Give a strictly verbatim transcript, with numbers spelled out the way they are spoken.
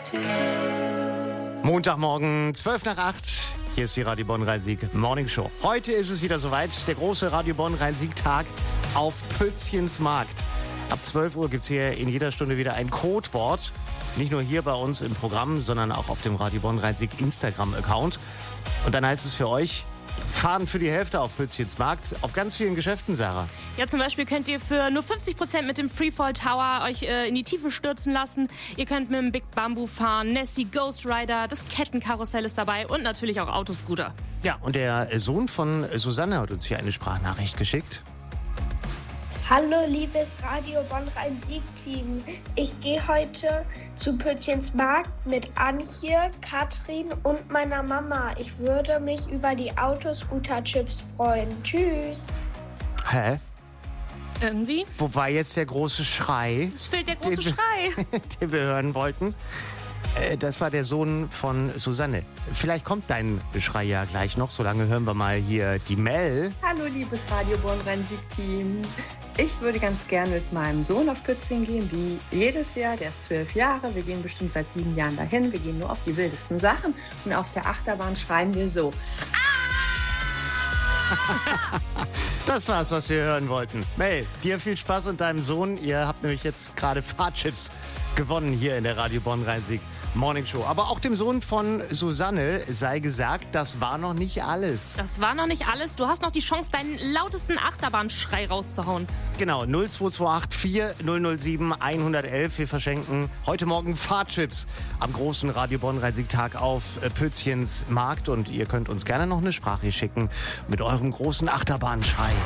Montagmorgen, zwölf nach acht. Hier ist die Radio Bonn-Rhein-Sieg Morning Show. Heute ist es wieder soweit, der große Radio Bonn-Rhein-Sieg-Tag auf Pützchens Markt. Ab zwölf Uhr gibt es hier in jeder Stunde wieder ein Codewort. Nicht nur hier bei uns im Programm, sondern auch auf dem Radio Bonn-Rhein-Sieg Instagram-Account. Und dann heißt es für euch, fahren für die Hälfte auf Pützchens Markt, auf ganz vielen Geschäften, Sarah. Ja, zum Beispiel könnt ihr für nur fünfzig Prozent mit dem Freefall Tower euch äh, in die Tiefe stürzen lassen. Ihr könnt mit dem Big Bamboo fahren, Nessie Ghost Rider, das Kettenkarussell ist dabei und natürlich auch Autoscooter. Ja, und der Sohn von Susanne hat uns hier eine Sprachnachricht geschickt. Hallo liebes Radio Bonn-Rhein-Sieg-Team. Ich gehe heute zu Pützchens Markt mit Antje, Katrin und meiner Mama. Ich würde mich über die Autoscooter-Chips freuen. Tschüss. Hä? Irgendwie? Wo war jetzt der große Schrei? Es fehlt der große den, Schrei. Den wir hören wollten. Äh, das war der Sohn von Susanne. Vielleicht kommt dein Schrei ja gleich noch. Solange hören wir mal hier die Mel. Hallo liebes Radio Bonn-Rhein-Sieg-Team. Ich würde ganz gern mit meinem Sohn auf Pützchen gehen, wie jedes Jahr. Der ist zwölf Jahre. Wir gehen bestimmt seit sieben Jahren dahin. Wir gehen nur auf die wildesten Sachen. Und auf der Achterbahn schreien wir so. Das war's, was wir hören wollten. Mel, dir viel Spaß und deinem Sohn. Ihr habt nämlich jetzt gerade Fahrchips gewonnen hier in der Radio Bonn-Rhein-Sieg Morning Show. Aber auch dem Sohn von Susanne sei gesagt, das war noch nicht alles. Das war noch nicht alles. Du hast noch die Chance, deinen lautesten Achterbahnschrei rauszuhauen. Genau, null zwei zwei acht vier null null sieben eins eins eins. Wir verschenken heute Morgen Fahrchips am großen Radio Bonn-Rhein-Sieg-Tag auf Pützchens Markt. Und ihr könnt uns gerne noch eine Sprache schicken mit eurem großen Achterbahnschrei.